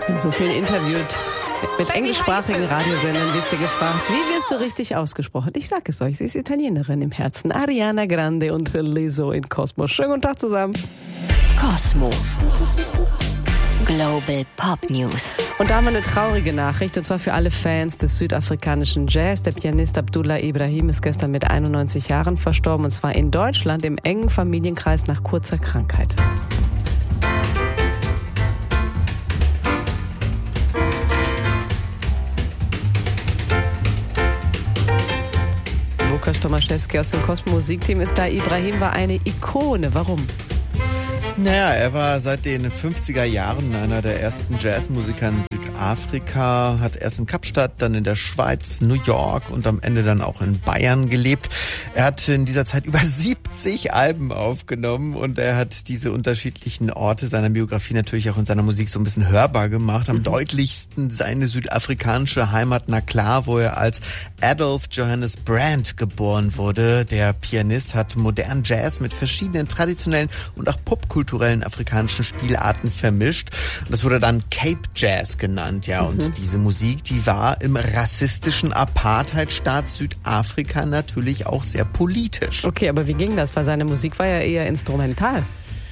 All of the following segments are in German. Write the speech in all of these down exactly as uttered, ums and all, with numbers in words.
In so vielen Interviews mit englischsprachigen Radiosendern wird sie gefragt, wie wirst du richtig ausgesprochen? Ich sag es euch, sie ist Italienerin im Herzen. Ariana Grande und Lizzo in Cosmo. Schönen guten Tag zusammen. Cosmo. Global Pop News. Und da haben wir eine traurige Nachricht, und zwar für alle Fans des südafrikanischen Jazz. Der Pianist Abdullah Ibrahim ist gestern mit einundneunzig Jahren verstorben, und zwar in Deutschland im engen Familienkreis nach kurzer Krankheit. Lukas Tomaszewski aus dem Cosmo-Musikteam ist da. Ibrahim war eine Ikone. Warum? Naja, er war seit den fünfziger Jahren einer der ersten Jazzmusiker in Südafrika, hat erst in Kapstadt, dann in der Schweiz, New York und am Ende dann auch in Bayern gelebt. Er hat in dieser Zeit über siebzig Alben aufgenommen und er hat diese unterschiedlichen Orte seiner Biografie natürlich auch in seiner Musik so ein bisschen hörbar gemacht. Am mhm. deutlichsten seine südafrikanische Heimat, na klar, wo er als Adolf Johannes Brand geboren wurde. Der Pianist hat modernen Jazz mit verschiedenen traditionellen und auch Popkulturen kulturellen afrikanischen Spielarten vermischt. Und das wurde dann Cape Jazz genannt, ja. Mhm. Und diese Musik, die war im rassistischen Apartheidstaat Südafrika natürlich auch sehr politisch. Okay, aber wie ging das? Weil seine Musik war ja eher instrumental.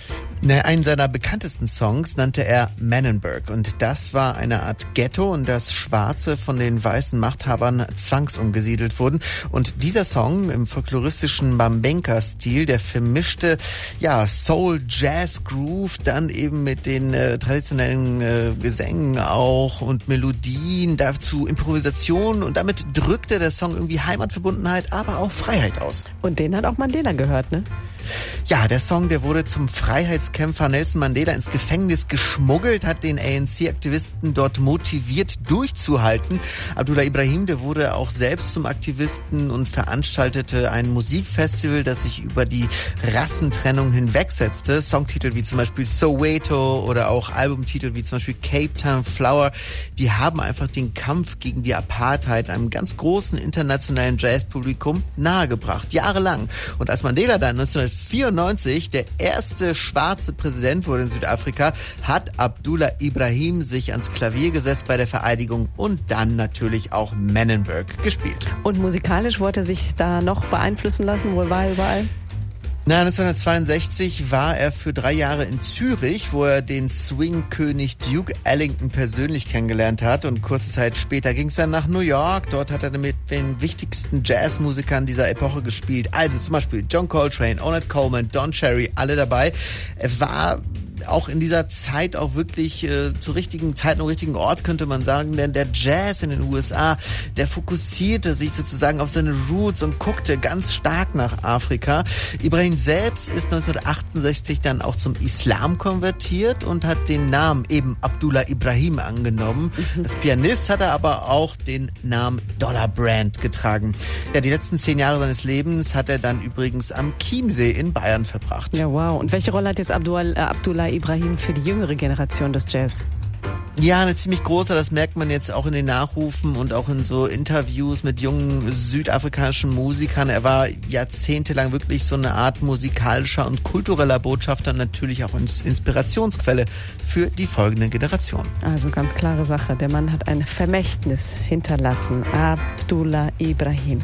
Einen seiner bekanntesten Songs nannte er Manenberg, und das war eine Art Ghetto, in das Schwarze von den weißen Machthabern zwangsumgesiedelt wurden. Und dieser Song im folkloristischen Bambenka-Stil, der vermischte ja Soul, Jazz, Groove, dann eben mit den äh, traditionellen äh, Gesängen auch und Melodien, dazu Improvisation, und damit drückte der Song irgendwie Heimatverbundenheit, aber auch Freiheit aus. Und den hat auch Mandela gehört, ne? Ja, der Song, der wurde zum Freiheitskämpfer Nelson Mandela ins Gefängnis geschmuggelt, hat den A N C-Aktivisten dort motiviert, durchzuhalten. Abdullah Ibrahim, der wurde auch selbst zum Aktivisten und veranstaltete ein Musikfestival, das sich über die Rassentrennung hinwegsetzte. Songtitel wie zum Beispiel Soweto oder auch Albumtitel wie zum Beispiel Cape Town Flower, die haben einfach den Kampf gegen die Apartheid einem ganz großen internationalen Jazzpublikum nahegebracht, jahrelang. Und als Mandela dann neunzehnhundertvierundneunzig der erste schwarze Präsident wurde in Südafrika, hat Abdullah Ibrahim sich ans Klavier gesetzt bei der Vereidigung und dann natürlich auch Manenberg gespielt. Und musikalisch wollte er sich da noch beeinflussen lassen? Wo war er überall? Na, neunzehnhundertzweiundsechzig war er für drei Jahre in Zürich, wo er den Swing-König Duke Ellington persönlich kennengelernt hat, und kurze Zeit später ging es dann nach New York. Dort hat er mit den wichtigsten Jazzmusikern dieser Epoche gespielt, also zum Beispiel John Coltrane, Ornette Coleman, Don Cherry, alle dabei. Er war auch in dieser Zeit auch wirklich äh, zur richtigen Zeit und richtigen Ort, könnte man sagen, denn der Jazz in den U S A, der fokussierte sich sozusagen auf seine Roots und guckte ganz stark nach Afrika. Ibrahim selbst ist neunzehnhundertachtundsechzig dann auch zum Islam konvertiert und hat den Namen eben Abdullah Ibrahim angenommen. Mhm. Als Pianist hat er aber auch den Namen Dollar Brand getragen. Ja, die letzten zehn Jahre seines Lebens hat er dann übrigens am Chiemsee in Bayern verbracht. Ja, wow. Und welche Rolle hat jetzt Abdul, äh, Abdullah Ibrahim für die jüngere Generation des Jazz? Ja, eine ziemlich große, das merkt man jetzt auch in den Nachrufen und auch in so Interviews mit jungen südafrikanischen Musikern. Er war jahrzehntelang wirklich so eine Art musikalischer und kultureller Botschafter, natürlich auch Inspirationsquelle für die folgenden Generationen. Also ganz klare Sache, der Mann hat ein Vermächtnis hinterlassen. Abdullah Ibrahim.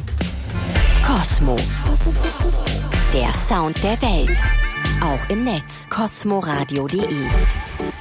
Cosmo. Der Sound der Welt. Auch im Netz. cosmoradio punkt de